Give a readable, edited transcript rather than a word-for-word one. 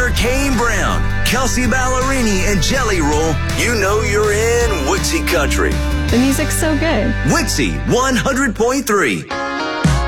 singer Kane Brown, Kelsey Ballerini, and Jelly Roll, you know you're in Wixie Country. The music's so good. Wixie 100.3.